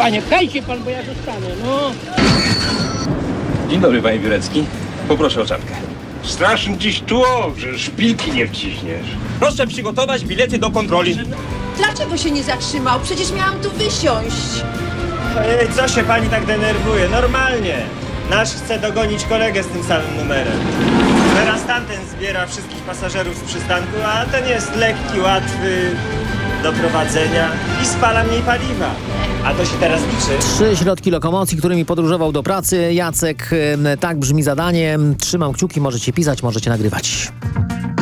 Panie, pchajcie pan, bo ja zostanę, no. Dzień dobry, panie Biurecki. Poproszę o czapkę. Straszny dziś tło, że szpilki nie wciśniesz. Proszę przygotować bilety do kontroli. Dlaczego się nie zatrzymał? Przecież miałam tu wysiąść. Ojej, co się pani tak denerwuje? Normalnie. Nasz chce dogonić kolegę z tym samym numerem. Teraz tamten zbiera wszystkich pasażerów z przystanku, a ten jest lekki, łatwy do prowadzenia i spala mniej paliwa. A to się teraz liczy. 3 środki lokomocji, którymi podróżował do pracy Jacek. Tak brzmi zadanie. Trzymam kciuki, możecie pisać, możecie nagrywać.